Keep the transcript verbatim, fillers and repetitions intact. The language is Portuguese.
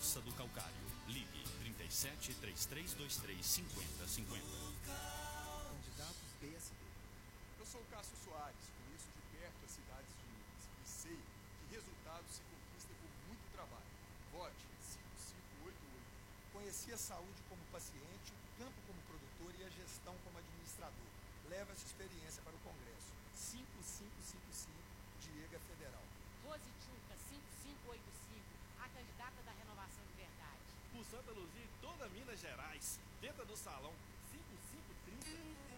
Praça do Calcário. Ligue trinta e sete, três três dois três, cinquenta cinquenta. Candidatos P S D. Eu sou o Cássio Soares, conheço de perto as cidades de Minas e sei que resultados se conquistam por muito trabalho. Vote cinco cinco oito oito. Conheci a saúde como paciente, o campo como produtor e a gestão como administrador. Leva essa experiência para o Congresso. cinco cinco cinco cinco, Diego é Federal. Rose Tchuca, cinco cinco oito cinco, a candidata da Renovação de Verdade. Por Santa Luzia e toda Minas Gerais, dentro do salão cinco cinco trinta.